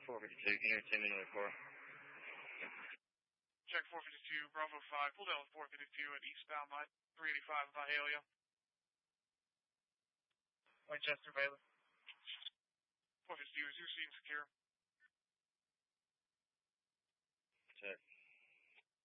452, can you hear Tim in the core? Check 452, Bravo 5, pull down with 452 at eastbound line 385 of Hialeah. Winchester, Bailey. 452, is your scene secure? Check.